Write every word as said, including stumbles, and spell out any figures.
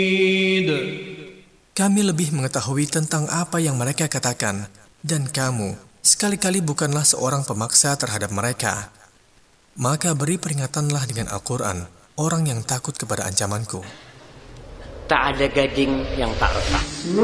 Kami lebih mengetahui tentang apa yang mereka katakan, dan kamu sekali-kali bukanlah seorang pemaksa terhadap mereka. Maka beri peringatanlah dengan Al-Quran orang yang takut kepada ancamanku. Tak ada gading yang tak retak.